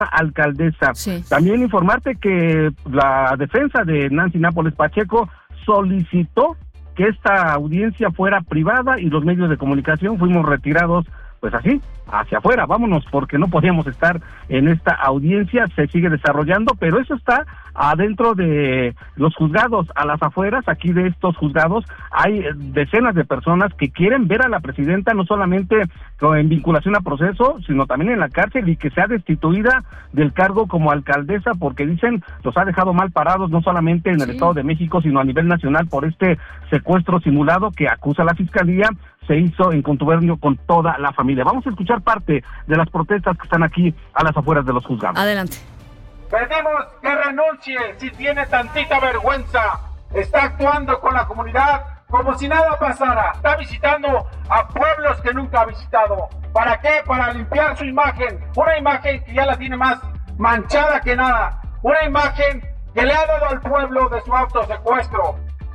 alcaldesa. Sí. También informarte que la defensa de Nancy Nápoles Pacheco solicitó que esta audiencia fuera privada y los medios de comunicación fuimos retirados, pues así, hacia afuera, vámonos, porque no podíamos estar en esta audiencia, se sigue desarrollando, pero eso está adentro de los juzgados, a las afueras, aquí de estos juzgados, hay decenas de personas que quieren ver a la presidenta no solamente en vinculación a proceso, sino también en la cárcel y que sea destituida del cargo como alcaldesa, porque dicen, los ha dejado mal parados, no solamente en el Estado de México, sino a nivel nacional por este secuestro simulado que acusa la Fiscalía, se hizo en contubernio con toda la familia. Vamos a escuchar parte de las protestas que están aquí a las afueras de los juzgados. Adelante. Pedimos que renuncie si tiene tantita vergüenza. Está actuando con la comunidad como si nada pasara. Está visitando a pueblos que nunca ha visitado. ¿Para qué? Para limpiar su imagen. Una imagen que ya la tiene más manchada que nada. Una imagen que le ha dado al pueblo de su autosecuestro.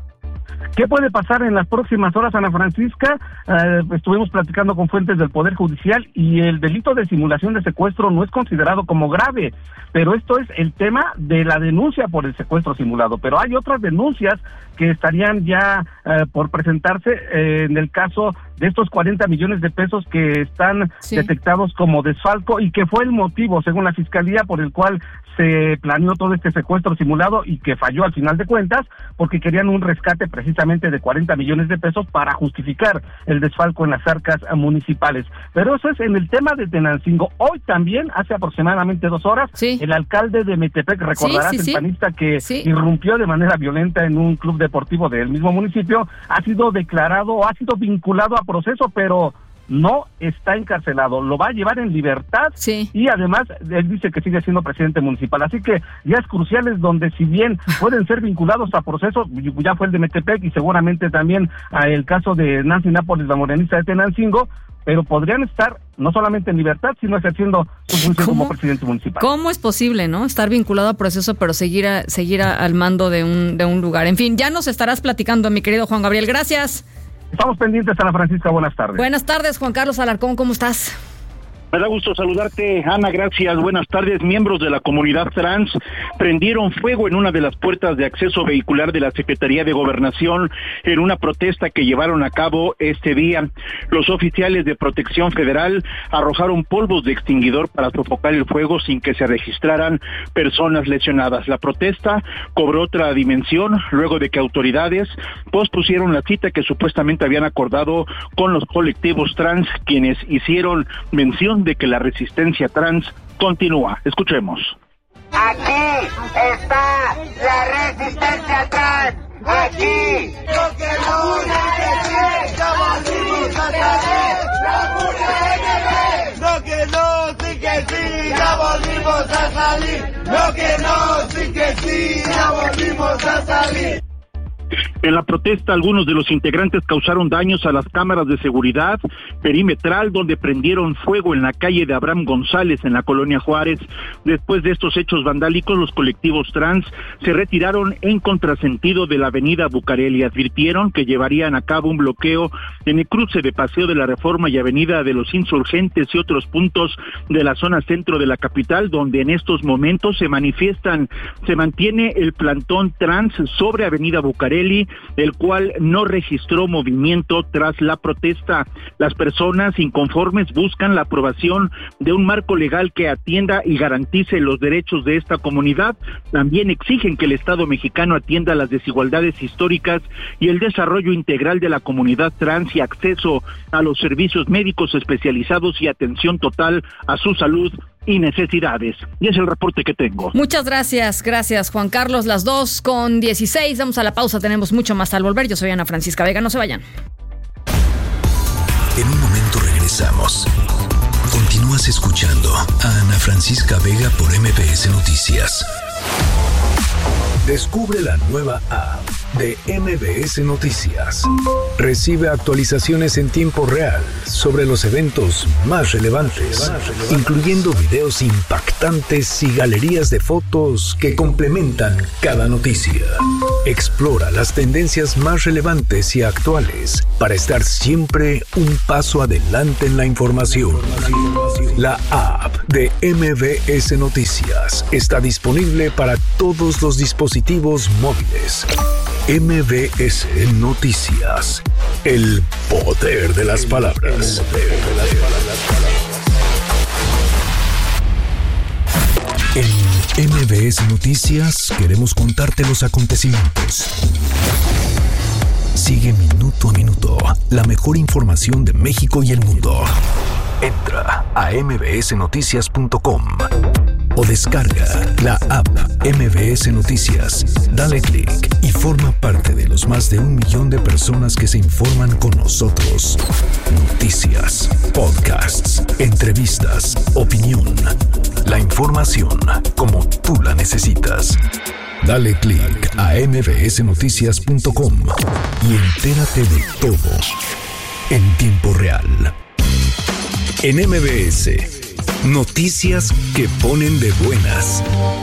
¿Qué puede pasar en las próximas horas, Ana Francisca? Estuvimos platicando con fuentes del Poder Judicial y el delito de simulación de secuestro no es considerado como grave, pero esto es el tema de la denuncia por el secuestro simulado, pero hay otras denuncias que estarían ya por presentarse en el caso de estos 40 millones de pesos que están detectados como desfalco y que fue el motivo, según la Fiscalía, por el cual se planeó todo este secuestro simulado y que falló al final de cuentas, porque querían un rescate precisamente de 40 millones de pesos para justificar el desfalco en las arcas municipales. Pero eso es en el tema de Tenancingo. Hoy también, hace aproximadamente 2 horas, el alcalde de Metepec, recordarás, el panista que irrumpió de manera violenta en un club deportivo del mismo municipio, ha sido declarado, ha sido vinculado a proceso, pero no está encarcelado, lo va a llevar en libertad y además él dice que sigue siendo presidente municipal, así que días cruciales donde si bien pueden ser vinculados a procesos, ya fue el de Metepec y seguramente también el caso de Nancy Nápoles, la morenista de Tenancingo, pero podrían estar no solamente en libertad, sino ejerciendo su función como presidente municipal. ¿Cómo es posible, no? Estar vinculado a proceso, pero seguir al mando de un lugar. En fin, ya nos estarás platicando, mi querido Juan Gabriel. Gracias. Estamos pendientes, Ana Francisca, buenas tardes. Buenas tardes, Juan Carlos Alarcón, ¿cómo estás? Me da gusto saludarte, Ana, gracias. Buenas tardes. Miembros de la comunidad trans prendieron fuego en una de las puertas de acceso vehicular de la Secretaría de Gobernación en una protesta que llevaron a cabo este día. Los oficiales de Protección Federal arrojaron polvos de extinguidor para sofocar el fuego sin que se registraran personas lesionadas. La protesta cobró otra dimensión luego de que autoridades pospusieron la cita que supuestamente habían acordado con los colectivos trans, quienes hicieron mención de que la resistencia trans continúa. Escuchemos. Aquí está la resistencia trans. Aquí. Lo que no ya volvimos a salir. La mujer lo que no, sí que sí, ya volvimos a salir. Lo que no, sí que sí, ya volvimos a salir. En la protesta, algunos de los integrantes causaron daños a las cámaras de seguridad perimetral, donde prendieron fuego en la calle de Abraham González, en la colonia Juárez. Después de estos hechos vandálicos, los colectivos trans se retiraron en contrasentido de la avenida Bucareli. Advirtieron que llevarían a cabo un bloqueo en el cruce de Paseo de la Reforma y Avenida de los Insurgentes y otros puntos de la zona centro de la capital, donde en estos momentos se mantiene el plantón trans sobre Avenida Bucareli, el cual no registró movimiento tras la protesta. Las personas inconformes buscan la aprobación de un marco legal que atienda y garantice los derechos de esta comunidad. También exigen que el Estado mexicano atienda las desigualdades históricas y el desarrollo integral de la comunidad trans y acceso a los servicios médicos especializados y atención total a su salud y necesidades. Y es el reporte que tengo. Muchas gracias, Juan Carlos. Las 2:16, vamos a la pausa, tenemos mucho más al volver. Yo soy Ana Francisca Vega, no se vayan. En un momento regresamos. Continúas escuchando a Ana Francisca Vega por MBS Noticias. Descubre la nueva app de MBS Noticias. Recibe actualizaciones en tiempo real sobre los eventos más relevantes, incluyendo videos impactantes y galerías de fotos que complementan cada noticia. Explora las tendencias más relevantes y actuales para estar siempre un paso adelante en la información. La app de MBS Noticias está disponible para todos los dispositivos móviles. MBS Noticias. El poder de las palabras. En MBS Noticias queremos contarte los acontecimientos. Sigue minuto a minuto la mejor información de México y el mundo. Entra a mbsnoticias.com o descarga la app MBS Noticias. Dale clic y forma parte de los más de 1 millón de personas que se informan con nosotros. Noticias, podcasts, entrevistas, opinión. La información como tú la necesitas. Dale clic a mbsnoticias.com y entérate de todo en tiempo real. En MBS, noticias que ponen de buenas.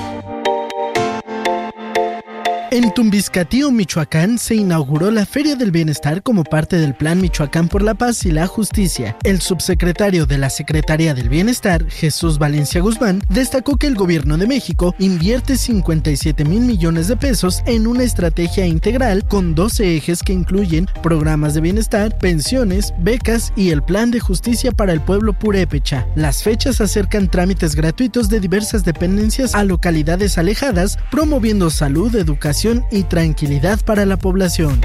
En Tumbiscatío, Michoacán, se inauguró la Feria del Bienestar como parte del Plan Michoacán por la Paz y la Justicia. El subsecretario de la Secretaría del Bienestar, Jesús Valencia Guzmán, destacó que el Gobierno de México invierte 57,000 millones de pesos en una estrategia integral con 12 ejes que incluyen programas de bienestar, pensiones, becas y el Plan de Justicia para el Pueblo Purépecha. Las fechas acercan trámites gratuitos de diversas dependencias a localidades alejadas, promoviendo salud, educación y tranquilidad para la población.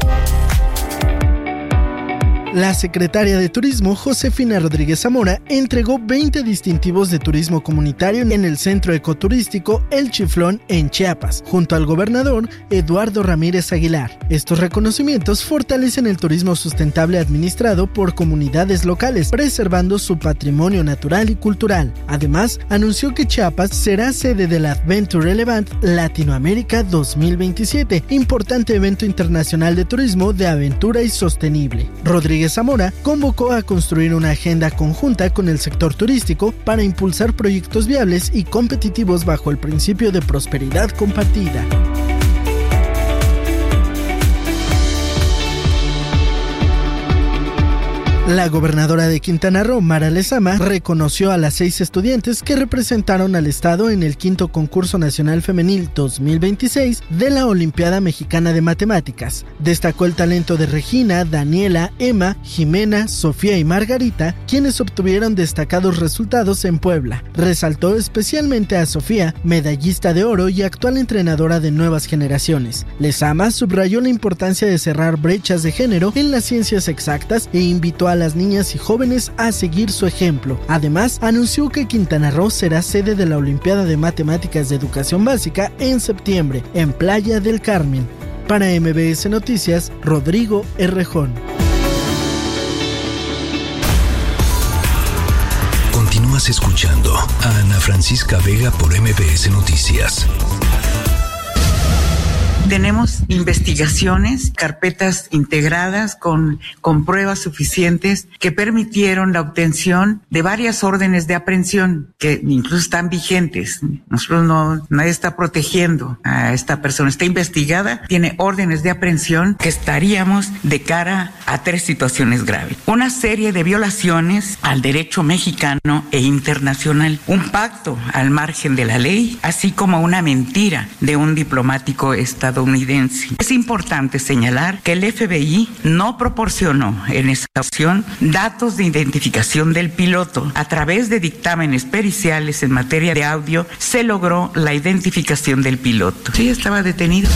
La secretaria de Turismo, Josefina Rodríguez Zamora, entregó 20 distintivos de turismo comunitario en el centro ecoturístico El Chiflón en Chiapas, junto al gobernador Eduardo Ramírez Aguilar. Estos reconocimientos fortalecen el turismo sustentable administrado por comunidades locales, preservando su patrimonio natural y cultural. Además, anunció que Chiapas será sede del Adventure Relevant Latinoamérica 2027, importante evento internacional de turismo de aventura y sostenible. Rodríguez Zamora convocó a construir una agenda conjunta con el sector turístico para impulsar proyectos viables y competitivos bajo el principio de prosperidad compartida. La gobernadora de Quintana Roo, Mara Lezama, reconoció a las 6 estudiantes que representaron al estado en el 5º Concurso Nacional Femenil 2026 de la Olimpiada Mexicana de Matemáticas. Destacó el talento de Regina, Daniela, Emma, Jimena, Sofía y Margarita, quienes obtuvieron destacados resultados en Puebla. Resaltó especialmente a Sofía, medallista de oro y actual entrenadora de nuevas generaciones. Lezama subrayó la importancia de cerrar brechas de género en las ciencias exactas e invitó a las niñas y jóvenes a seguir su ejemplo. Además, anunció que Quintana Roo será sede de la Olimpiada de Matemáticas de Educación Básica en septiembre, en Playa del Carmen. Para MBS Noticias, Rodrigo Errejón. Continúas escuchando a Ana Francisca Vega por MBS Noticias. Tenemos investigaciones, carpetas integradas con pruebas suficientes que permitieron la obtención de varias órdenes de aprehensión que incluso están vigentes. Nadie está protegiendo a esta persona. Está investigada, tiene órdenes de aprehensión que estaríamos de cara a 3 situaciones graves. Una serie de violaciones al derecho mexicano e internacional, un pacto al margen de la ley, así como una mentira de un diplomático estadounidense. Es importante señalar que el FBI no proporcionó en esa ocasión datos de identificación del piloto. A través de dictámenes periciales en materia de audio se logró la identificación del piloto. Sí, estaba detenido.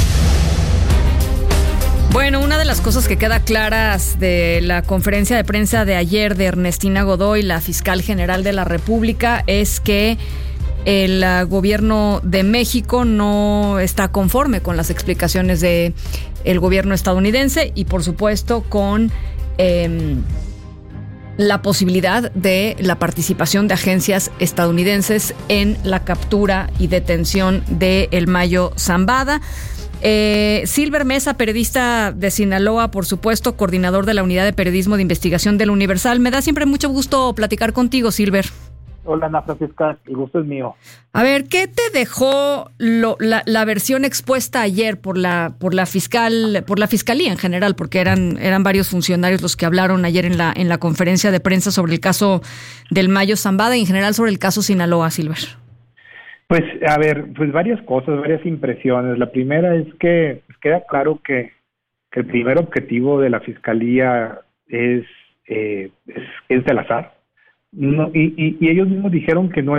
Bueno, una de las cosas que queda claras de la conferencia de prensa de ayer de Ernestina Godoy, la fiscal general de la República, es que el gobierno de México no está conforme con las explicaciones del gobierno estadounidense y, por supuesto, con la posibilidad de la participación de agencias estadounidenses en la captura y detención de El Mayo Zambada. Silver Mesa, periodista de Sinaloa, por supuesto, coordinador de la Unidad de Periodismo de Investigación del Universal. Me da siempre mucho gusto platicar contigo, Silver. Hola, Ana Francisca, el gusto es mío. A ver, ¿qué te dejó la versión expuesta ayer por la fiscalía en general? Porque eran varios funcionarios los que hablaron ayer en la conferencia de prensa sobre el caso del Mayo Zambada y en general sobre el caso Sinaloa, Silver. Pues, a ver, pues varias cosas, varias impresiones. La primera es que queda claro que el primer objetivo de la fiscalía es Salazar. No, y ellos mismos dijeron que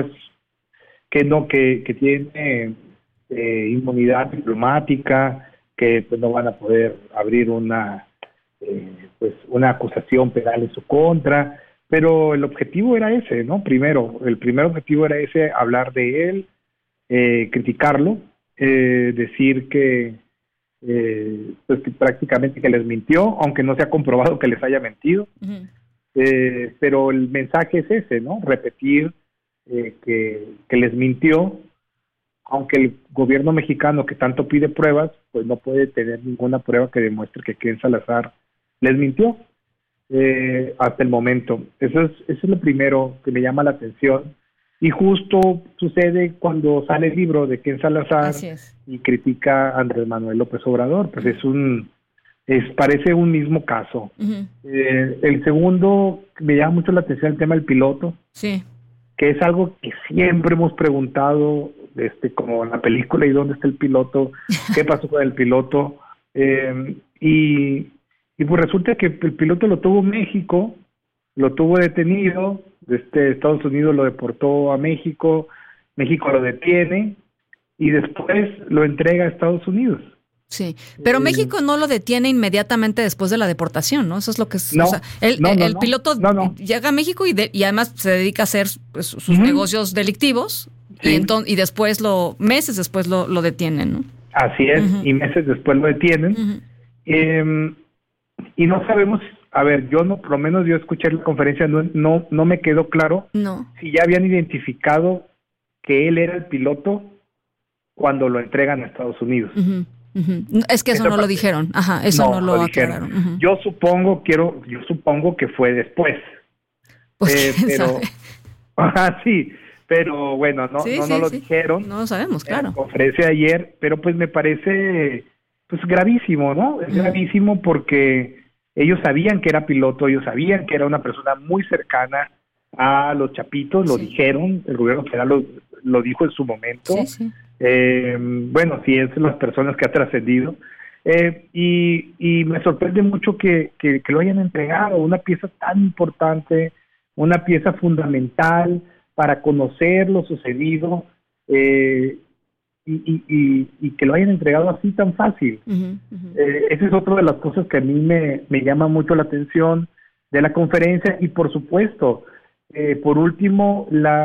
tiene inmunidad diplomática, que pues no van a poder abrir una acusación penal en su contra, pero el objetivo era ese, ¿no? El primer objetivo era ese, hablar de él, criticarlo, decir que prácticamente que les mintió, aunque no se ha comprobado que les haya mentido. Uh-huh. Pero el mensaje es ese, ¿no? Repetir que les mintió, aunque el gobierno mexicano que tanto pide pruebas, pues no puede tener ninguna prueba que demuestre que Ken Salazar les mintió hasta el momento. Eso es lo primero que me llama la atención. Y justo sucede cuando sale el libro de Ken Salazar y critica a Andrés Manuel López Obrador, pues parece un mismo caso. Uh-huh. El segundo, me llama mucho la atención el tema del piloto, sí, que es algo que siempre hemos preguntado, como en la película, ¿y dónde está el piloto? ¿Qué pasó con el piloto? Y pues resulta que el piloto lo tuvo México, lo tuvo detenido, Estados Unidos lo deportó a México, México lo detiene y después lo entrega a Estados Unidos. Sí, pero México no lo detiene inmediatamente después de la deportación, ¿no? Eso es lo que es. No, o sea, el piloto llega a México y además se dedica a hacer sus negocios delictivos, sí, y después meses después lo detienen, ¿no? Así es, y meses después lo detienen. Y no sabemos, a ver, por lo menos yo escuché la conferencia, no me quedó claro si ya habían identificado que él era el piloto cuando lo entregan a Estados Unidos. Uh-huh. Uh-huh. Es que eso no lo dijeron. Ajá, eso no lo aclararon. Uh-huh. Yo supongo que fue después. Pues pero sí, pero bueno, no lo dijeron. No lo sabemos, claro. En la conferencia de ayer, pero pues me parece pues gravísimo, ¿no? Es gravísimo porque ellos sabían que era piloto, ellos sabían que era una persona muy cercana a los Chapitos, lo dijeron, el gobierno federal lo dijo en su momento. Sí. Bueno, sí, es las personas que ha trascendido, y me sorprende mucho que lo hayan entregado, una pieza tan importante, una pieza fundamental para conocer lo sucedido, y que lo hayan entregado así tan fácil. Uh-huh, uh-huh. Esa es otra de las cosas que a mí me llama mucho la atención de la conferencia, y por supuesto, por último,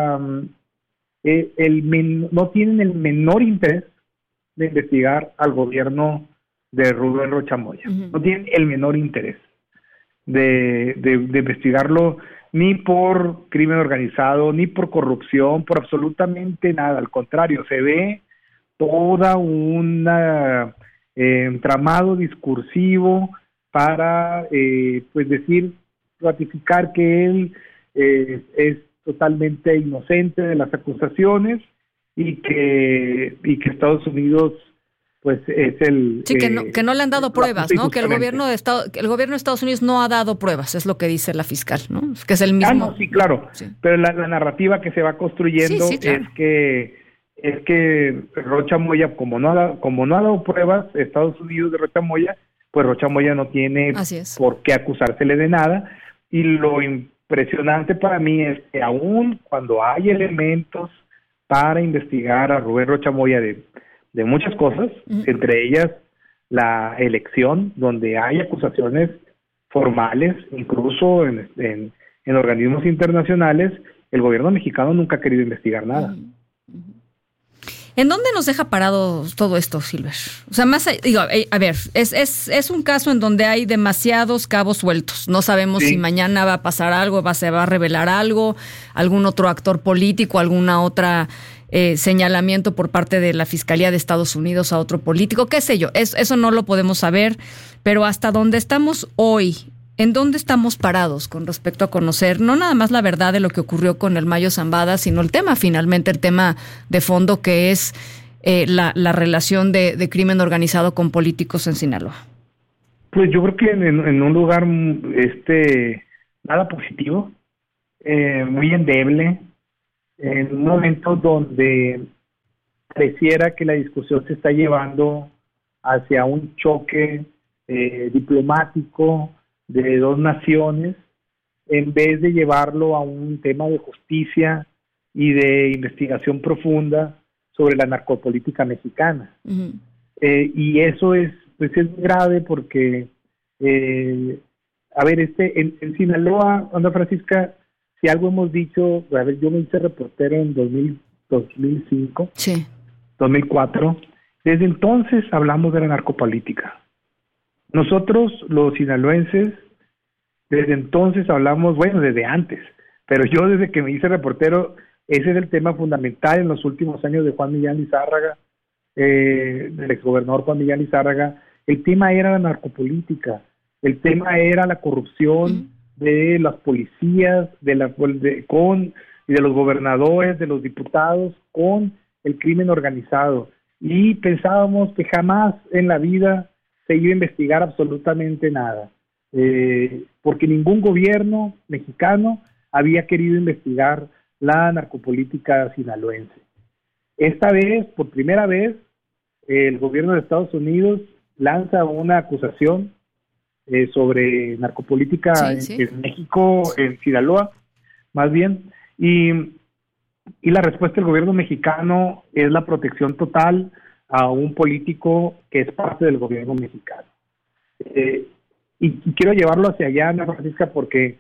no tienen el menor interés de investigar al gobierno de Rubén Rocha Moya. Uh-huh. No tienen el menor interés de investigarlo, ni por crimen organizado, ni por corrupción, por absolutamente nada. Al contrario, se ve toda un entramado discursivo para ratificar que él es totalmente inocente de las acusaciones y que Estados Unidos pues es que no le han dado pruebas, ¿no? Que el gobierno de Estados Unidos no ha dado pruebas, es lo que dice la fiscal, ¿no? Que es el mismo. Sí, claro. Sí. Pero la narrativa que se va construyendo claro, es que Rocha Moya, como no ha dado pruebas Estados Unidos de Rocha Moya, pues Rocha Moya no tiene por qué acusársele de nada. Y lo impresionante para mí es que aún cuando hay elementos para investigar a Rubén Rocha Moya de muchas cosas, entre ellas la elección, donde hay acusaciones formales, incluso en organismos internacionales, el gobierno mexicano nunca ha querido investigar nada. ¿En dónde nos deja parado todo esto, Silver? O sea, a ver, es un caso en donde hay demasiados cabos sueltos. No sabemos si mañana va a pasar algo, se va a revelar algo, algún otro actor político, alguna otra señalamiento por parte de la Fiscalía de Estados Unidos a otro político, qué sé yo. Eso no lo podemos saber, pero hasta donde estamos hoy, ¿En dónde estamos parados con respecto a conocer no nada más la verdad de lo que ocurrió con el Mayo Zambada, sino el tema de fondo que es la relación de crimen organizado con políticos en Sinaloa? Pues yo creo que en un lugar nada positivo, muy endeble, en un momento donde pareciera que la discusión se está llevando hacia un choque diplomático de dos naciones, en vez de llevarlo a un tema de justicia y de investigación profunda sobre la narcopolítica mexicana. Uh-huh. Y eso es grave porque, en Sinaloa, Ana Francisca, si algo hemos dicho, yo me hice reportero en 2005, sí. 2004, desde entonces hablamos de la narcopolítica. Nosotros, los sinaloenses, desde entonces hablamos, desde antes, pero yo desde que me hice reportero, ese es el tema fundamental en los últimos años de Juan Millán Lizárraga, del exgobernador Juan Millán Lizárraga. El tema era la narcopolítica, el tema era la corrupción de las policías, de los gobernadores, de los diputados, con el crimen organizado. Y pensábamos que jamás en la vida se iba a investigar absolutamente nada, porque ningún gobierno mexicano había querido investigar la narcopolítica sinaloense. Esta vez, por primera vez, el gobierno de Estados Unidos lanza una acusación sobre narcopolítica en México, en Sinaloa, más bien, y la respuesta del gobierno mexicano es la protección total a un político que es parte del gobierno mexicano. Y quiero llevarlo hacia allá, Ana Francisca, porque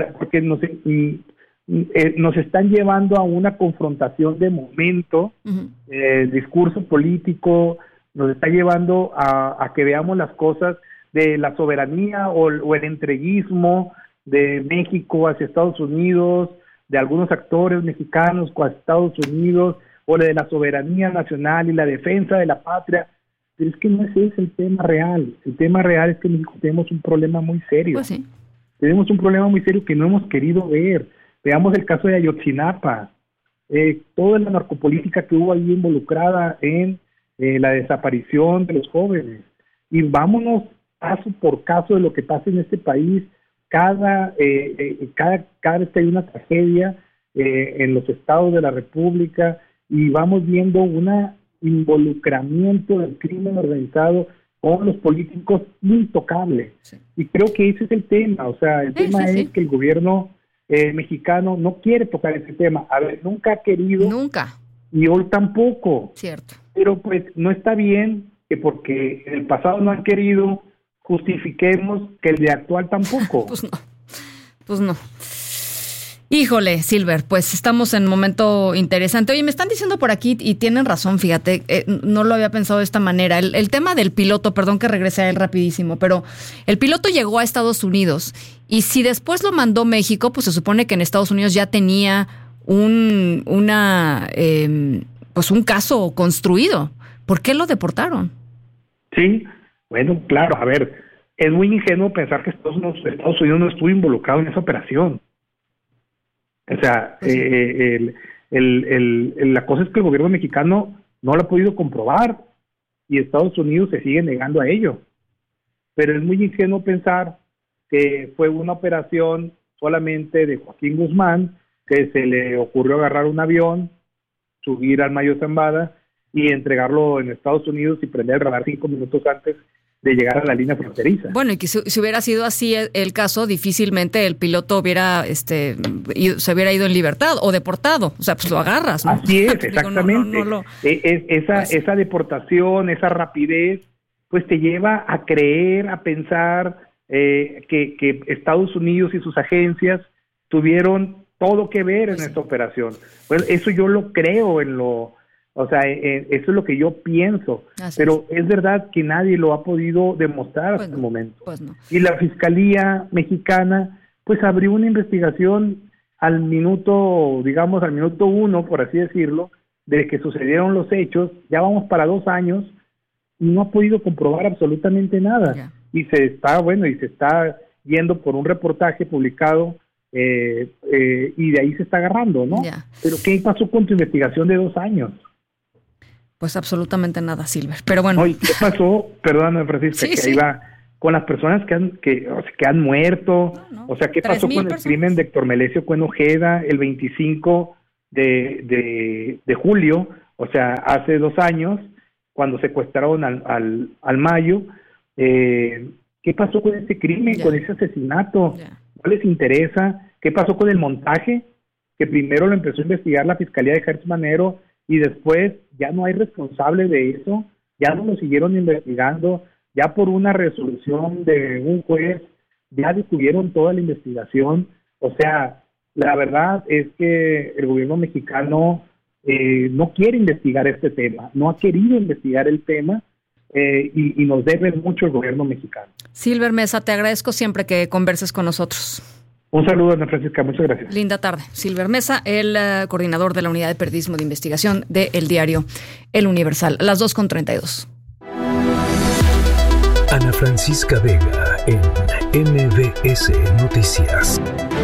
nos están llevando a una confrontación de momento. Uh-huh. El discurso político nos está llevando a que veamos las cosas de la soberanía o el entreguismo de México hacia Estados Unidos, de algunos actores mexicanos hacia Estados Unidos, o de la soberanía nacional y la defensa de la patria. Pero es que no ese es el tema real. El tema real es que en México tenemos un problema muy serio. Pues sí. Tenemos un problema muy serio que no hemos querido ver. Veamos el caso de Ayotzinapa, toda la narcopolítica que hubo ahí involucrada en la desaparición de los jóvenes. Y vámonos caso por caso de lo que pasa en este país. Cada vez que hay una tragedia en los estados de la República, y vamos viendo un involucramiento del crimen organizado con los políticos intocable. Sí. Y creo que ese es el tema. O sea, el tema es que el gobierno mexicano no quiere tocar ese tema. A ver, nunca ha querido. Nunca. Y hoy tampoco. Cierto. Pero pues no está bien que porque en el pasado no han querido, justifiquemos que el de actual tampoco. Pues no. Híjole, Silver, pues estamos en un momento interesante. Oye, me están diciendo por aquí, y tienen razón, fíjate, no lo había pensado de esta manera. El tema del piloto, perdón que regrese a él rapidísimo, pero el piloto llegó a Estados Unidos, y si después lo mandó México, pues se supone que en Estados Unidos ya tenía un caso construido. ¿Por qué lo deportaron? Sí, bueno, claro, a ver, es muy ingenuo pensar que Estados Unidos no estuvo involucrado en esa operación. O sea, la cosa es que el gobierno mexicano no lo ha podido comprobar y Estados Unidos se sigue negando a ello. Pero es muy ingenuo pensar que fue una operación solamente de Joaquín Guzmán, que se le ocurrió agarrar un avión, subir al Mayo Zambada y entregarlo en Estados Unidos y prender el radar 5 minutos antes de llegar a la línea fronteriza. Bueno, y que si hubiera sido así el caso, difícilmente el piloto se hubiera ido en libertad o deportado. O sea, pues lo agarras, ¿no? Así es, exactamente. Esa deportación, esa rapidez, pues te lleva a creer, a pensar que Estados Unidos y sus agencias tuvieron todo que ver en esta operación. Bueno, eso yo lo creo eso es lo que yo pienso, pero es verdad que nadie lo ha podido demostrar hasta el momento. Pues no. Y la Fiscalía mexicana, pues abrió una investigación al minuto 1, por así decirlo, de que sucedieron los hechos. Ya vamos para 2 años y no ha podido comprobar absolutamente nada. Ya. Y se está yendo por un reportaje publicado y de ahí se está agarrando, ¿no? Yeah. Pero ¿qué pasó con tu investigación de 2 años? Pues absolutamente nada, Silver. Pero bueno. Oye, ¿qué pasó? Perdóname, Francisca, Sí, que sí. ahí va con las personas que han muerto. No. O sea, ¿qué pasó con el crimen de Héctor Melesio Cuen Ojeda el 25 de julio? O sea, hace 2 años, cuando secuestraron al Mayo. ¿Qué pasó con ese crimen, con ese asesinato? ¿No les interesa? ¿Qué pasó con el montaje? Que primero lo empezó a investigar la Fiscalía de Gertz Manero y después ya no hay responsable de eso, ya no lo siguieron investigando, ya por una resolución de un juez, ya detuvieron toda la investigación. O sea, la verdad es que el gobierno mexicano no quiere investigar este tema, no ha querido investigar el tema y nos debe mucho el gobierno mexicano. Silver Mesa, te agradezco siempre que converses con nosotros. Un saludo, Ana Francisca, muchas gracias. Linda tarde. Silver Mesa, el coordinador de la Unidad de Periodismo de Investigación del diario El Universal. A las 2:32. Ana Francisca Vega en MBS Noticias.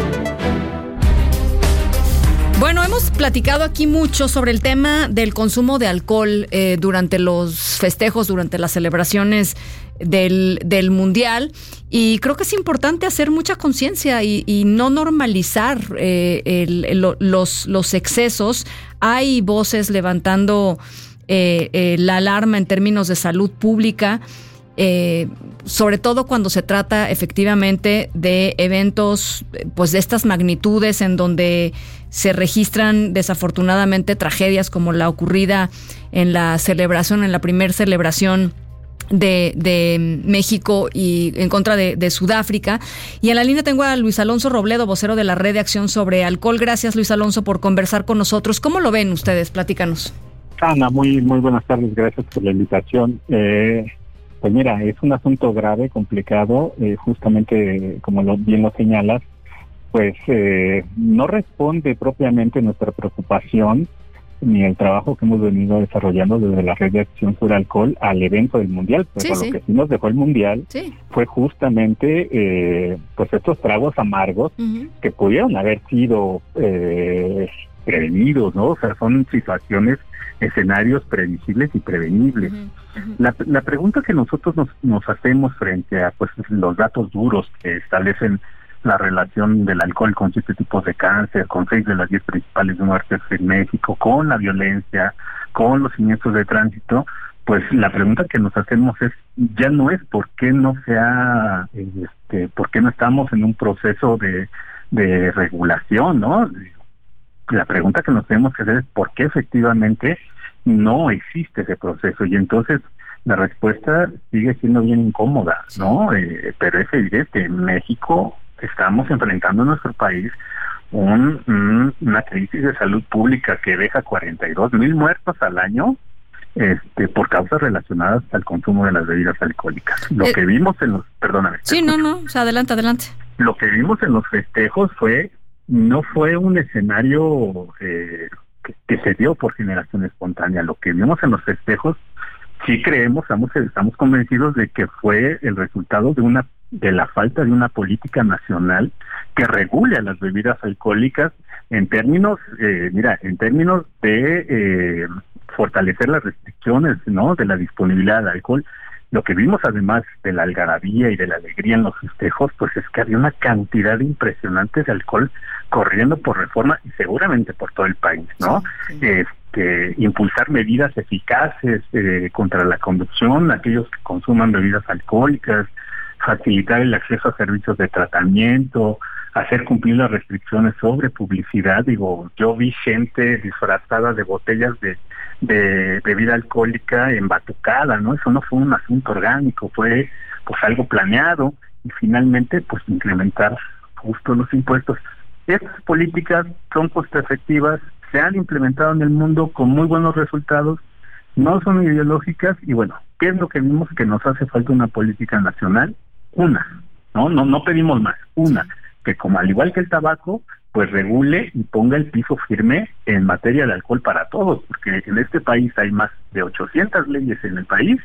Bueno, hemos platicado aquí mucho sobre el tema del consumo de alcohol durante los festejos, durante las celebraciones del Mundial, y creo que es importante hacer mucha conciencia y no normalizar los excesos. Hay voces levantando la alarma en términos de salud pública, sobre todo cuando se trata efectivamente de eventos pues de estas magnitudes en donde se registran desafortunadamente tragedias como la ocurrida en la primera celebración de México y en contra de Sudáfrica. Y en la línea tengo a Luis Alonso Robledo, vocero de la Red de Acción sobre Alcohol. Gracias, Luis Alonso, por conversar con nosotros. ¿Cómo lo ven ustedes? Platícanos. Ana, muy buenas tardes, gracias por la invitación. Pues mira, es un asunto grave, complicado, justamente como bien lo señalas, pues no responde propiamente nuestra preocupación ni el trabajo que hemos venido desarrollando desde la Red de Acción sobre Alcohol al evento del Mundial. Pero lo que sí nos dejó el Mundial fue justamente pues estos tragos amargos que pudieron haber sido prevenidos, ¿no? O sea, son situaciones, escenarios previsibles y prevenibles. La pregunta que nosotros nos hacemos frente a pues los datos duros que establecen la relación del alcohol con 7 tipos de cáncer, con 6 de las 10 principales muertes en México, con la violencia, con los siniestros de tránsito, pues la pregunta que nos hacemos es, ya no es por qué no estamos en un proceso de regulación, ¿no? La pregunta que nos tenemos que hacer es por qué efectivamente no existe ese proceso, y entonces la respuesta sigue siendo bien incómoda, ¿no? Pero es evidente, en México estamos enfrentando en nuestro país una crisis de salud pública que deja 42,000 muertos al año por causas relacionadas al consumo de las bebidas alcohólicas. Lo que vimos en los... Perdóname. Sí, no, o sea, adelante. Lo que vimos en los festejos no fue un escenario que se dio por generación espontánea. Lo que vimos en los festejos, sí estamos convencidos de que fue el resultado de la falta de una política nacional que regule a las bebidas alcohólicas en términos de fortalecer las restricciones, ¿no?, de la disponibilidad de alcohol. Lo que vimos, además de la algarabía y de la alegría en los festejos, pues es que había una cantidad impresionante de alcohol corriendo por Reforma y seguramente por todo el país, ¿no? Impulsar medidas eficaces contra la conducción, aquellos que consuman bebidas alcohólicas, facilitar el acceso a servicios de tratamiento, hacer cumplir las restricciones sobre publicidad. Digo, yo vi gente disfrazada de botellas de bebida alcohólica embatucada, ¿no? Eso no fue un asunto orgánico, fue pues algo planeado, y finalmente pues incrementar justo los impuestos. Estas políticas son costo efectivas, se han implementado en el mundo con muy buenos resultados, no son ideológicas, y bueno, ¿qué es lo que vimos? Que nos hace falta una política nacional, no pedimos más, que como al igual que el tabaco, pues regule y ponga el piso firme en materia de alcohol para todos, porque en este país hay más de 800 leyes en el país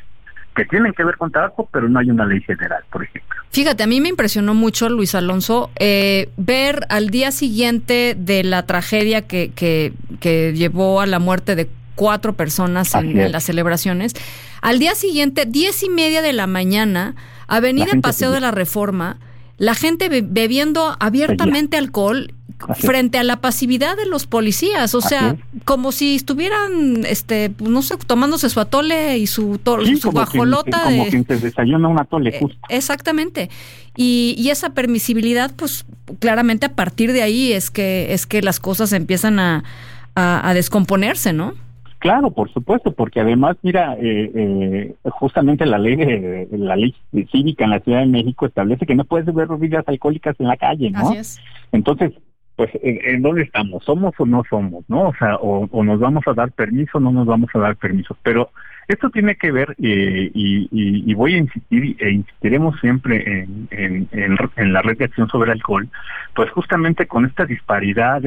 que tienen que ver con tabaco, pero no hay una ley general, por ejemplo. Fíjate, a mí me impresionó mucho, Luis Alonso, ver al día siguiente de la tragedia que llevó a la muerte de 4 personas en las celebraciones. Al día siguiente, 10:30 de la mañana, Avenida Paseo de la Reforma, la gente bebiendo abiertamente alcohol frente a la pasividad de los policías, o sea, como si estuvieran, no sé, tomándose su atole y su guajolota. Como quien se desayuna un atole, justo. Exactamente. Y esa permisibilidad, pues, claramente a partir de ahí es que las cosas empiezan a descomponerse, ¿no? Claro, por supuesto, porque además, mira, justamente la ley cívica en la Ciudad de México establece que no puedes beber bebidas alcohólicas en la calle, ¿no? Así es. Entonces, pues, ¿en dónde estamos? ¿Somos o no somos, no? O sea, o nos vamos a dar permiso o no nos vamos a dar permiso. Pero esto tiene que ver, y voy a insistir, e insistiremos siempre en la Red de Acción sobre Alcohol, pues justamente con esta disparidad,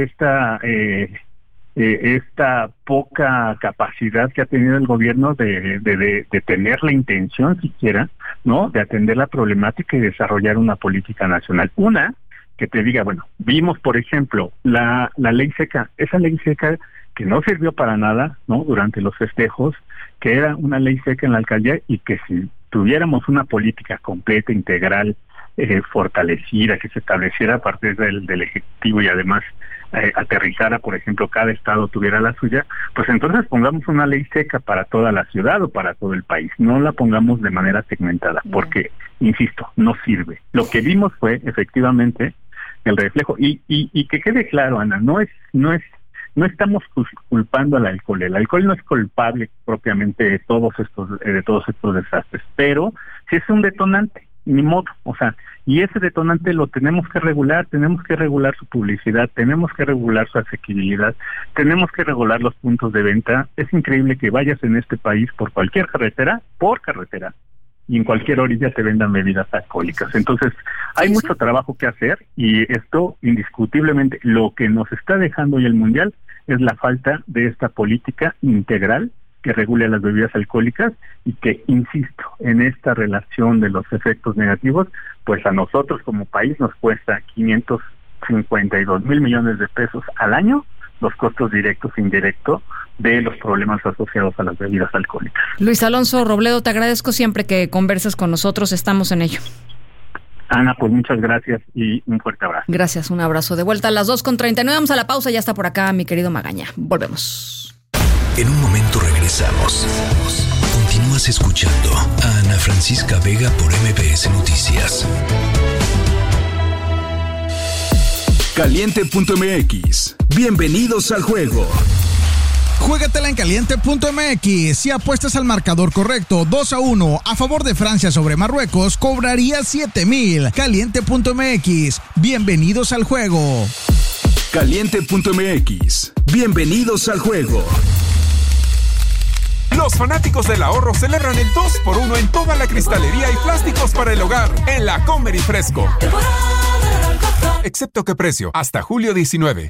esta poca capacidad que ha tenido el gobierno de tener la intención siquiera, ¿no?, de atender la problemática y desarrollar una política nacional. Una, que te diga, bueno, vimos, por ejemplo, la ley seca, esa ley seca que no sirvió para nada, ¿no?, durante los festejos, que era una ley seca en la alcaldía, y que si tuviéramos una política completa, integral, fortalecida, que se estableciera a partir del Ejecutivo y además aterrizara, por ejemplo, cada estado tuviera la suya, pues entonces pongamos una ley seca para toda la ciudad o para todo el país, no la pongamos de manera segmentada, porque, insisto, no sirve. Lo que vimos fue efectivamente el reflejo, y que quede claro, Ana, no estamos culpando al alcohol. El alcohol no es culpable propiamente de todos estos desastres, pero sí es un detonante, ni modo, o sea, y ese detonante lo tenemos que regular su publicidad, tenemos que regular su asequibilidad, tenemos que regular los puntos de venta. Es increíble que vayas en este país por cualquier carretera, y en cualquier orilla te vendan bebidas alcohólicas. Entonces, hay mucho trabajo que hacer, y esto, indiscutiblemente, lo que nos está dejando hoy el Mundial es la falta de esta política integral que regule las bebidas alcohólicas, y que, insisto, en esta relación de los efectos negativos, pues a nosotros como país nos cuesta 552 mil millones de pesos al año los costos directos e indirectos de los problemas asociados a las bebidas alcohólicas. Luis Alonso Robledo, te agradezco siempre que converses con nosotros, estamos en ello. Ana, pues muchas gracias y un fuerte abrazo. Gracias, un abrazo. De vuelta a las 2:39, vamos a la pausa, ya está por acá mi querido Magaña. Volvemos. En un momento regresamos. Continúas escuchando a Ana Francisca Vega por MBS Noticias. Caliente.mx. Bienvenidos al juego. Juégatela en caliente.mx. Si apuestas al marcador correcto 2-1 a favor de Francia sobre Marruecos, cobrarías 7,000. Caliente.mx. Bienvenidos al juego. Caliente.mx. Bienvenidos al juego. Los fanáticos del ahorro celebran el 2x1 en toda la cristalería y plásticos para el hogar en la Comer y Fresco. Excepto que precio, hasta julio 19.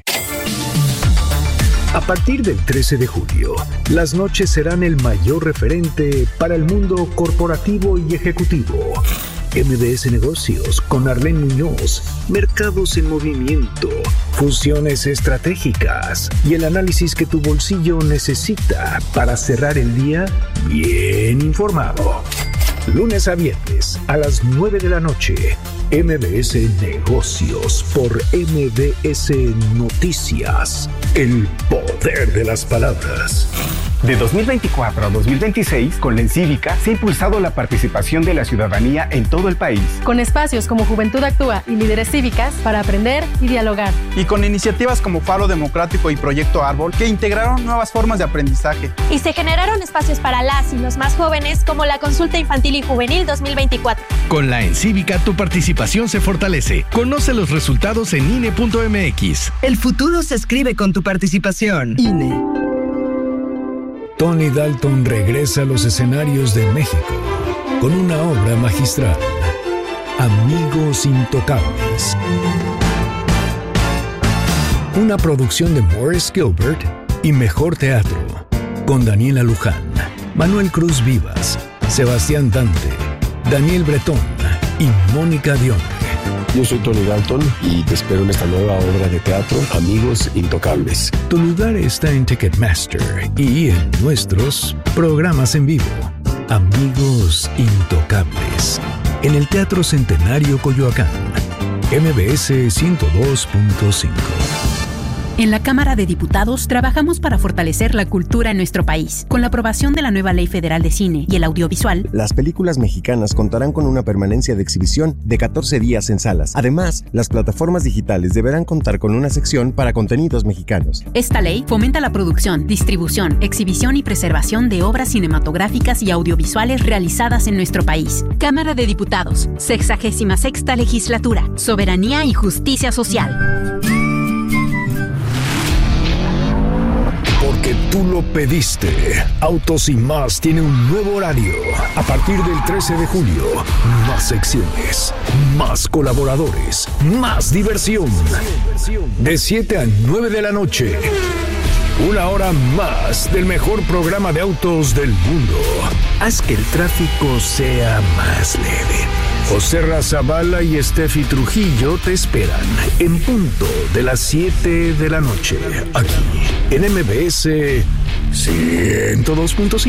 A partir del 13 de julio, las noches serán el mayor referente para el mundo corporativo y ejecutivo. MBS Negocios con Arlene Muñoz, mercados en movimiento, fusiones estratégicas y el análisis que tu bolsillo necesita para cerrar el día bien informado. Lunes a viernes a las 9 de la noche, MBS Negocios por MBS Noticias. El poder de las palabras. De 2024 a 2026, con la Encívica se ha impulsado la participación de la ciudadanía en todo el país. Con espacios como Juventud Actúa y Líderes Cívicas para aprender y dialogar. Y con iniciativas como Faro Democrático y Proyecto Árbol que integraron nuevas formas de aprendizaje. Y se generaron espacios para las y los más jóvenes como la Consulta Infantil y Juvenil 2024. Con la Encívica tu participación se fortalece. Conoce los resultados en INE.mx. El futuro se escribe con tu participación. INE. Tony Dalton regresa a los escenarios de México con una obra magistral, Amigos Intocables. Una producción de Morris Gilbert y Mejor Teatro, con Daniela Luján, Manuel Cruz Vivas, Sebastián Dante, Daniel Bretón y Mónica Dione. Yo soy Tony Dalton y te espero en esta nueva obra de teatro, Amigos Intocables. Tu lugar está en Ticketmaster y en nuestros programas en vivo. Amigos Intocables. En el Teatro Centenario Coyoacán. MBS 102.5. En la Cámara de Diputados trabajamos para fortalecer la cultura en nuestro país. Con la aprobación de la nueva Ley Federal de Cine y el Audiovisual, las películas mexicanas contarán con una permanencia de exhibición de 14 días en salas. Además, las plataformas digitales deberán contar con una sección para contenidos mexicanos. Esta ley fomenta la producción, distribución, exhibición y preservación de obras cinematográficas y audiovisuales realizadas en nuestro país. Cámara de Diputados, 66ª Legislatura, Soberanía y Justicia Social. Porque tú lo pediste. Autos y Más tiene un nuevo horario. A partir del 13 de julio, más secciones, más colaboradores, más diversión. De 7 a 9 de la noche. Una hora más del mejor programa de autos del mundo. Haz que el tráfico sea más leve. José Razabala y Steffi Trujillo te esperan en punto de las 7 de la noche. Aquí, en MBS 102.5.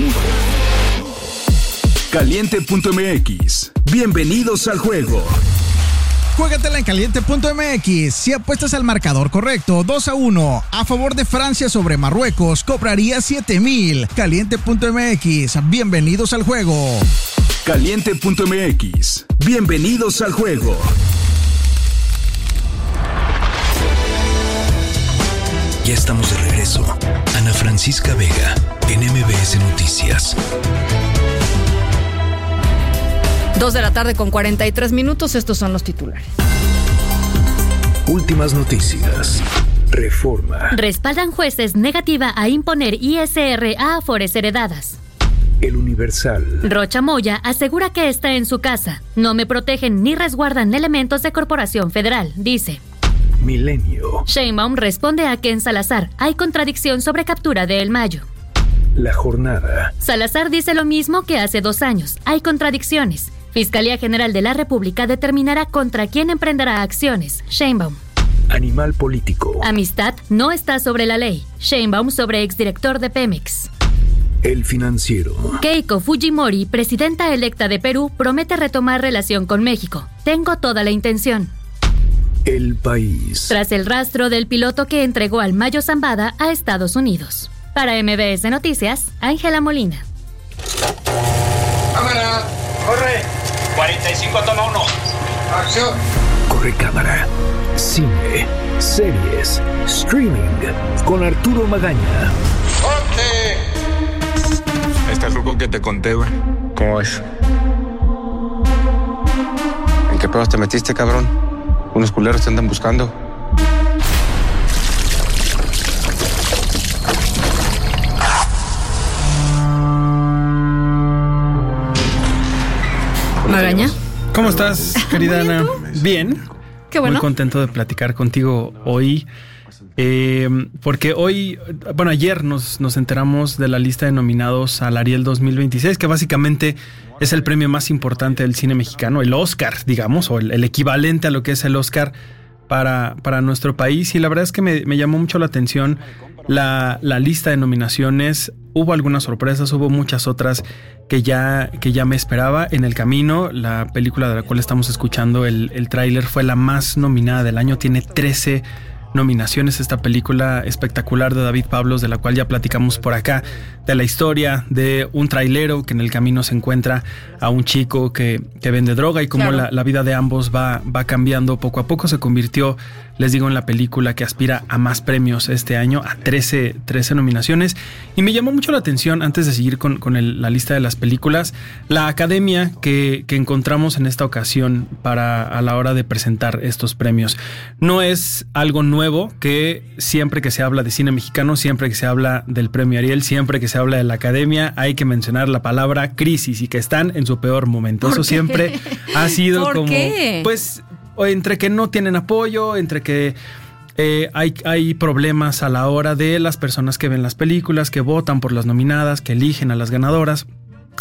Caliente.mx. Bienvenidos al juego. Juégatela en Caliente.mx. Si apuestas al marcador correcto, 2-1 a favor de Francia sobre Marruecos, cobraría 7,000. Caliente.mx. Bienvenidos al juego. Caliente.mx. Bienvenidos al juego. Ya estamos de regreso. Ana Francisca Vega, en MBS Noticias. 2 de la tarde con 43 minutos. Estos son los titulares. Últimas noticias. Reforma. Respaldan jueces negativa a imponer ISR a afores heredadas. El Universal. Rocha Moya asegura que está en su casa. No me protegen ni resguardan elementos de Corporación Federal, dice. Milenio. Sheinbaum responde a Ken Salazar. Hay contradicción sobre captura de El Mayo. La Jornada. Salazar dice lo mismo que hace 2 años. Hay contradicciones. Fiscalía General de la República determinará contra quién emprenderá acciones. Sheinbaum. Animal político. Amistad no está sobre la ley. Sheinbaum sobre exdirector de Pemex. El Financiero. Keiko Fujimori, presidenta electa de Perú, promete retomar relación con México. Tengo toda la intención. El País. Tras el rastro del piloto que entregó al Mayo Zambada a Estados Unidos. Para MBS Noticias, Ángela Molina. Cámara, corre. 45, toma 1. Acción. Corre cámara. Cine, series, streaming, con Arturo Magaña. ¡Corte! Este es el grupo que te conté, güey. ¿Cómo es? ¿En qué pedos te metiste, cabrón? Unos culeros te andan buscando. Magaña. ¿Cómo estás, querida Ana? Bien. Qué bueno. Muy contento de platicar contigo hoy. Porque hoy, bueno, ayer nos enteramos de la lista de nominados al Ariel 2026, que básicamente es el premio más importante del cine mexicano, el Oscar, digamos, o el equivalente a lo que es el Oscar para nuestro país. Y la verdad es que me llamó mucho la atención la lista de nominaciones. Hubo algunas sorpresas, hubo muchas otras que ya me esperaba en el camino. La película de la cual estamos escuchando el tráiler fue la más nominada del año, tiene 13 nominaciones. Esta película espectacular de David Pablos, de la cual ya platicamos por acá, de la historia de un trailero que en el camino se encuentra a un chico que vende droga y cómo la vida de ambos va cambiando poco a poco. Se convirtió, les digo, en la película que aspira a más premios este año, a 13 nominaciones. Y me llamó mucho la atención, antes de seguir con la lista de las películas, la academia que encontramos en esta ocasión a la hora de presentar estos premios. No es algo nuevo que siempre que se habla de cine mexicano, siempre que se habla del premio Ariel, siempre que se habla de la academia, hay que mencionar la palabra crisis y que están en su peor momento. Eso siempre ha sido ¿Por como... qué? Pues entre que no tienen apoyo, entre que hay problemas a la hora de las personas que ven las películas, que votan por las nominadas, que eligen a las ganadoras.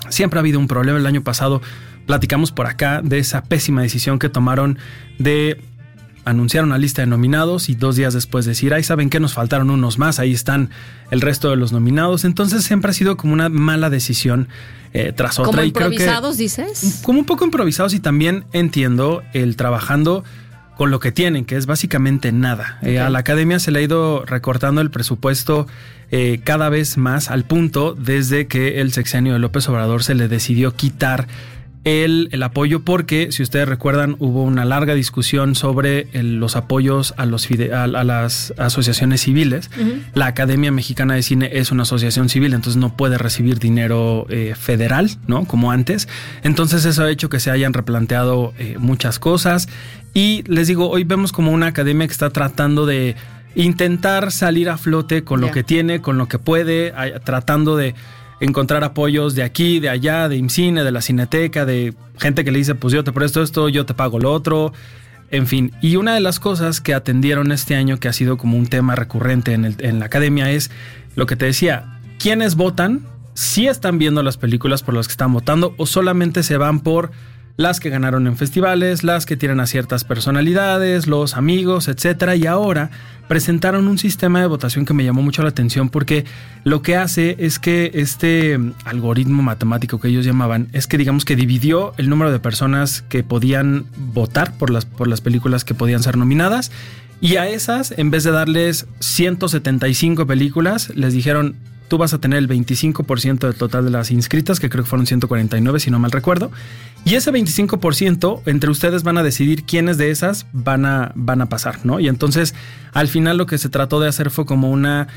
siempre ha habido un problema. El año pasado platicamos por acá de esa pésima decisión que tomaron de anunciar una lista de nominados y 2 días después decir, ay, ¿saben qué? Nos faltaron unos más, ahí están el resto de los nominados. Entonces siempre ha sido como una mala decisión tras otra. ¿Como y improvisados, creo que, dices? como un poco improvisados, y también entiendo el trabajando con lo que tienen, que es básicamente nada. Okay. A la academia se le ha ido recortando el presupuesto cada vez más, al punto desde que el sexenio de López Obrador se le decidió quitar el apoyo, porque si ustedes recuerdan hubo una larga discusión sobre los apoyos a las asociaciones civiles. Uh-huh. La Academia Mexicana de Cine es una asociación civil, entonces no puede recibir dinero federal, ¿no? Como antes. Entonces eso ha hecho que se hayan replanteado muchas cosas, y les digo, hoy vemos como una academia que está tratando de intentar salir a flote con lo que tiene, con lo que puede, tratando de encontrar apoyos de aquí, de allá, de IMCINE, de la Cineteca, de gente que le dice, pues yo te presto esto, yo te pago lo otro, en fin. Y una de las cosas que atendieron este año, que ha sido como un tema recurrente en la academia, es lo que te decía, ¿quiénes votan? ¿Sí están viendo las películas por las que están votando o solamente se van por las que ganaron en festivales, las que tienen a ciertas personalidades, los amigos, etcétera? Y ahora presentaron un sistema de votación que me llamó mucho la atención, porque lo que hace es que este algoritmo matemático que ellos llamaban, es que digamos que dividió el número de personas que podían votar por las películas que podían ser nominadas, y a esas, en vez de darles 175 películas, les dijeron, tú vas a tener el 25% del total de las inscritas, que creo que fueron 149 si no mal recuerdo, y ese 25% entre ustedes van a decidir quiénes de esas van a pasar, ¿no? Y entonces al final lo que se trató de hacer fue como una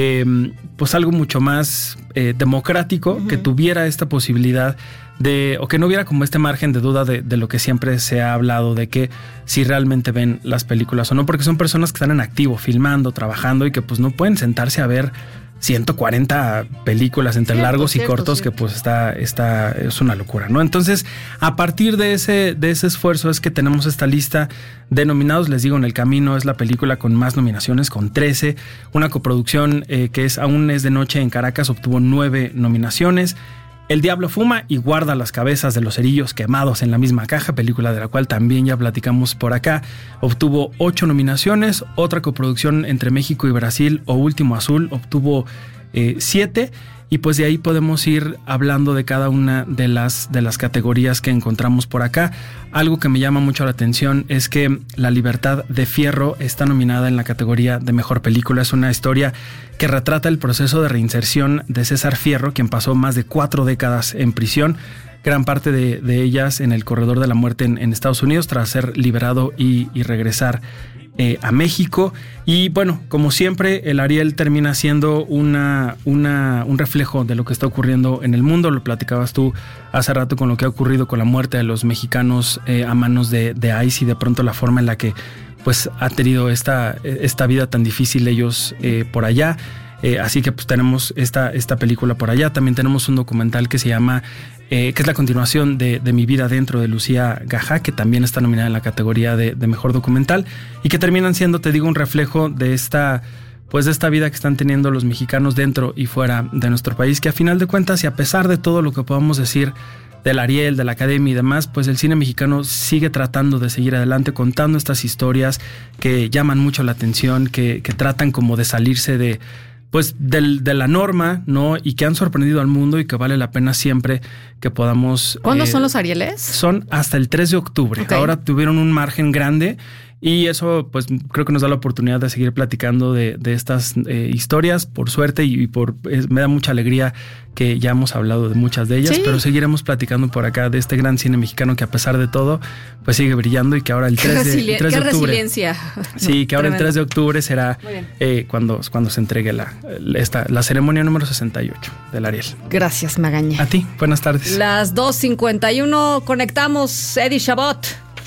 pues algo mucho más democrático, uh-huh, que tuviera esta posibilidad o que no hubiera como este margen de duda de lo que siempre se ha hablado, de que si realmente ven las películas o no, porque son personas que están en activo, filmando, trabajando, y que pues no pueden sentarse a ver 140 películas entre largos y cortos, que pues es una locura, ¿no? Entonces, a partir de ese esfuerzo es que tenemos esta lista de nominados. Les digo, en el camino es la película con más nominaciones, con 13. Una coproducción que Aún es de noche en Caracas, obtuvo 9 nominaciones. El diablo fuma y guarda las cabezas de los cerillos quemados en la misma caja, película de la cual también ya platicamos por acá, obtuvo 8 nominaciones. Otra coproducción entre México y Brasil, O Último Azul, obtuvo 7. Y pues de ahí podemos ir hablando de cada una de las categorías que encontramos por acá. Algo que me llama mucho la atención es que La Libertad de Fierro está nominada en la categoría de Mejor Película. Es una historia que retrata el proceso de reinserción de César Fierro, quien pasó más de 4 décadas en prisión, gran parte de ellas en el corredor de la muerte en Estados Unidos, tras ser liberado y regresar a México. Y bueno, como siempre, el Ariel termina siendo un reflejo de lo que está ocurriendo en el mundo. Lo platicabas tú hace rato con lo que ha ocurrido con la muerte de los mexicanos a manos de ICE, y de pronto la forma en la que pues ha tenido esta vida tan difícil ellos por allá. Así que pues tenemos esta película por allá. También tenemos un documental que se llama que es la continuación de Mi vida dentro, de Lucía Gajá, que también está nominada en la categoría de Mejor Documental, y que terminan siendo, te digo, un reflejo de esta vida que están teniendo los mexicanos dentro y fuera de nuestro país, que a final de cuentas, y a pesar de todo lo que podamos decir del Ariel, de la Academia y demás, pues el cine mexicano sigue tratando de seguir adelante contando estas historias que llaman mucho la atención, que tratan como de salirse de la norma, ¿no? Y que han sorprendido al mundo, y que vale la pena siempre que podamos... ¿Cuándo son los Arieles? Son hasta el 3 de octubre. Okay. Ahora tuvieron un margen grande, y eso pues creo que nos da la oportunidad de seguir platicando de estas historias, por suerte, y me da mucha alegría que ya hemos hablado de muchas de ellas, sí, pero seguiremos platicando por acá de este gran cine mexicano que a pesar de todo pues sigue brillando, y que ahora el 3 de octubre... resiliencia. Sí, que ahora el 3 de octubre será cuando se entregue la ceremonia número 68 del Ariel. Gracias, Magaña. A ti, buenas tardes. Las 2:51, conectamos Eddie Chabot.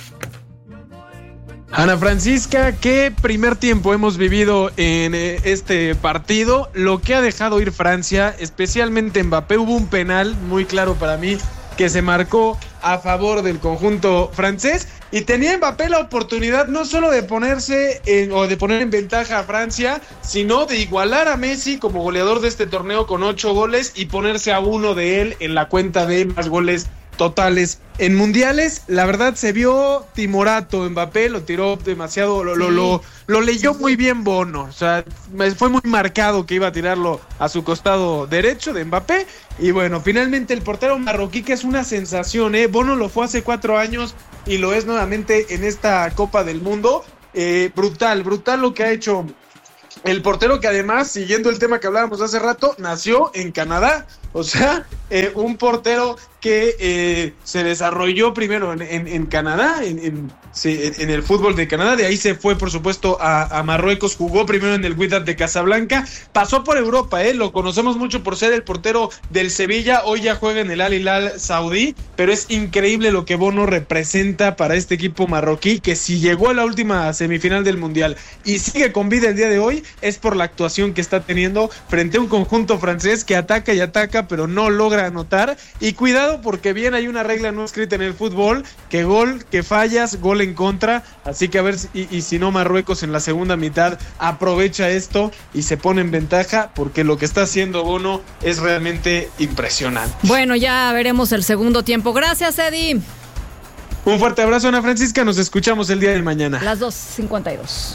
Ana Francisca, ¿qué primer tiempo hemos vivido en este partido? Lo que ha dejado ir Francia, especialmente Mbappé. Hubo un penal muy claro para mí que se marcó a favor del conjunto francés, Y tenía Mbappé la oportunidad no solo de ponerse o de poner en ventaja a Francia, sino de igualar a Messi como goleador de este torneo con 8 goles y ponerse a uno de él en la cuenta de más goles totales en mundiales. La verdad se vio timorato Mbappé, lo tiró demasiado, lo leyó muy bien Bono, o sea, fue muy marcado que iba a tirarlo a su costado derecho de Mbappé. Y bueno, finalmente el portero marroquí, que es una sensación, Bono lo fue hace 4 años y lo es nuevamente en esta Copa del Mundo. Brutal lo que ha hecho el portero, que además, siguiendo el tema que hablábamos hace rato, nació en Canadá. O sea, un portero que se desarrolló primero en Canadá, en el fútbol de Canadá. De ahí se fue, por supuesto, a Marruecos. Jugó primero en el Wydad de Casablanca. Pasó por Europa, lo conocemos mucho por ser el portero del Sevilla. Hoy ya juega en el Al Hilal saudí. Pero es increíble lo que Bono representa para este equipo marroquí, que si llegó a la última semifinal del Mundial y sigue con vida el día de hoy, es por la actuación que está teniendo frente a un conjunto francés que ataca y ataca, pero no logra anotar. Y cuidado, porque bien hay una regla no escrita en el fútbol, que gol que fallas, gol en contra. Así que a ver si no Marruecos en la segunda mitad aprovecha esto y se pone en ventaja, porque lo que está haciendo Bono es realmente impresionante. Bueno, ya veremos el segundo tiempo. Gracias, Eddie. Un fuerte abrazo, Ana Francisca. Nos escuchamos el día de mañana. Las 2:52.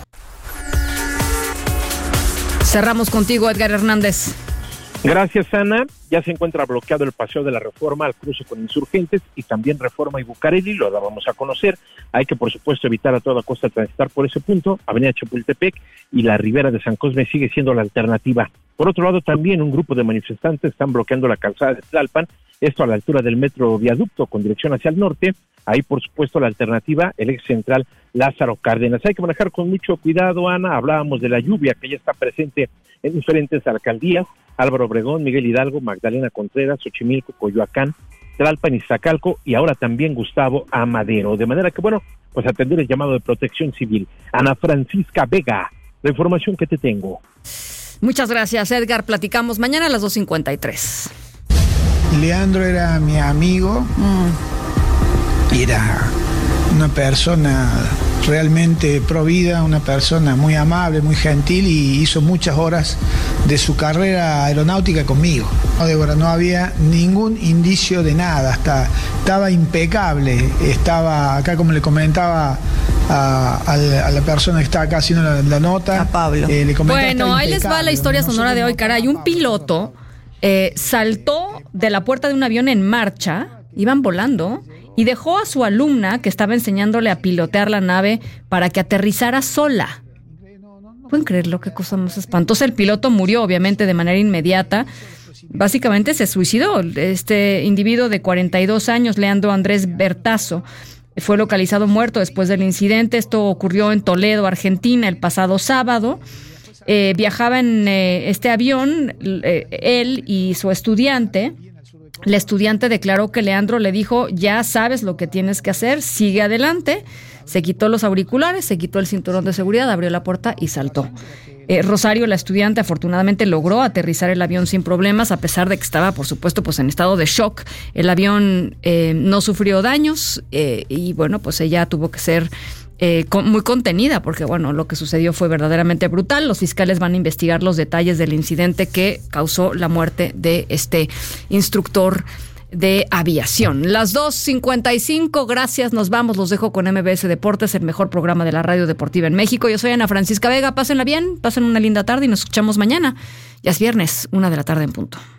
Cerramos contigo, Edgar Hernández. Gracias, Ana. Ya se encuentra bloqueado el Paseo de la Reforma al cruce con Insurgentes y también Reforma y Bucareli, lo dábamos a conocer. Hay que, por supuesto, evitar a toda costa transitar por ese punto. Avenida Chapultepec y la Ribera de San Cosme sigue siendo la alternativa. Por otro lado, también un grupo de manifestantes están bloqueando la calzada de Tlalpan, esto a la altura del metro Viaducto con dirección hacia el norte. Ahí, por supuesto, la alternativa, el eje central Lázaro Cárdenas. Hay que manejar con mucho cuidado, Ana. Hablábamos de la lluvia que ya está presente en diferentes alcaldías: Álvaro Obregón, Miguel Hidalgo, Magdalena Contreras, Xochimilco, Coyoacán, Tlalpan, Iztacalco y ahora también Gustavo Amadero. De manera que, bueno, pues atender el llamado de Protección Civil. Ana Francisca Vega, la información que te tengo. Muchas gracias, Edgar. Platicamos mañana a las 2:53. Leandro era mi amigo. Era una persona realmente provida, una persona muy amable, muy gentil, y hizo muchas horas de su carrera aeronáutica conmigo. Débora, no había ningún indicio de nada, estaba impecable, estaba acá, como le comentaba a la persona que está acá haciendo la nota. A Pablo. Bueno, ahí les va la historia sonora de hoy, caray. Un piloto saltó de la puerta de un avión en marcha, iban volando, y dejó a su alumna, que estaba enseñándole a pilotear la nave, para que aterrizara sola. ¿Pueden creerlo? Qué cosa más espantosa. El piloto murió, obviamente, de manera inmediata. Básicamente se suicidó. Este individuo de 42 años, Leandro Andrés Bertazo, fue localizado muerto después del incidente. Esto ocurrió en Toledo, Argentina, el pasado sábado. Viajaba en este avión él y su estudiante. La estudiante declaró que Leandro le dijo: ya sabes lo que tienes que hacer, sigue adelante. Se quitó los auriculares, se quitó el cinturón de seguridad, abrió la puerta y saltó. Rosario, la estudiante, afortunadamente logró aterrizar el avión sin problemas, a pesar de que estaba, por supuesto, pues en estado de shock. El avión no sufrió daños y bueno, pues ella tuvo que ser muy contenida, porque bueno, lo que sucedió fue verdaderamente brutal. Los fiscales van a investigar los detalles del incidente que causó la muerte de este instructor de aviación. Las 2:55, gracias, nos vamos, los dejo con MBS Deportes, el mejor programa de la radio deportiva en México. Yo soy Ana Francisca Vega, pásenla bien, pasen una linda tarde y nos escuchamos mañana. Ya es viernes, 1:00 p.m. en punto.